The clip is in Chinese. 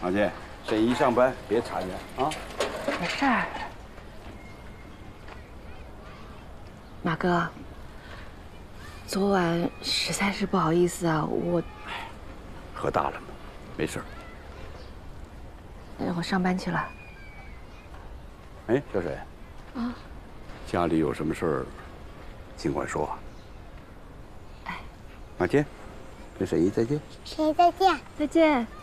马健，沈姨上班别缠着啊。 没事儿。马哥，昨晚实在是不好意思啊， 喝大了嘛，没事。 我上班去了。 哎，小沈。 啊。 家里有什么事儿，尽管说。 哎。 马健，跟沈姨再见。 沈姨再见。 再见。